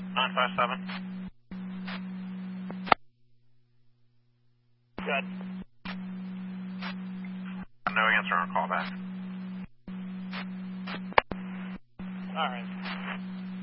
957. Good. No answer on call back. All right.